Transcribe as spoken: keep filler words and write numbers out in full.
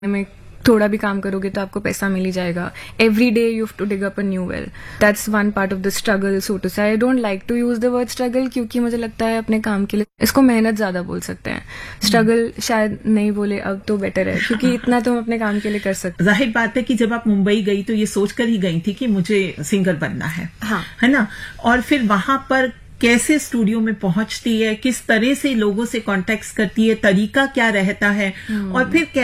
में थोड़ा भी काम करोगे तो आपको पैसा मिल ही जाएगा. Every day you have to dig up a new well. That's one part of the struggle, so to से. I don't like to use the word struggle क्योंकि मुझे लगता है अपने काम के लिए इसको मेहनत ज्यादा बोल सकते हैं. स्ट्रगल शायद नहीं बोले अब तो बेटर है क्योंकि इतना तो हम अपने काम के लिए कर सकते. जाहिर बात है कि जब आप मुंबई गई तो ये सोचकर ही गई थी कि मुझे सिंगर बनना है. हाँ. है ना. और फिर वहां पर कैसे स्टूडियो में पहुंचती है, किस तरह से लोगों से कांटेक्ट करती है, तरीका क्या रहता है, और फिर